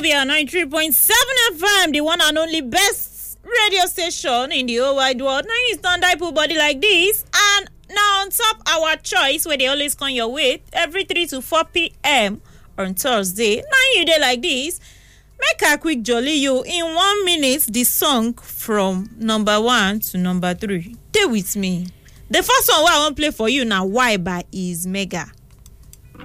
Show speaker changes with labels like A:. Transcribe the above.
A: Wazobia 93.7 FM, the one and only best radio station in the whole wide world. Now you stand up body like this, and now on top our choice where they always come your way every 3 to 4 p.m. on Thursday. Now you day like this. Make a quick jolly you in 1 minute the song from number 1 to number 3. Stay with me. The first one I want to play for you now, Why by Is Mega.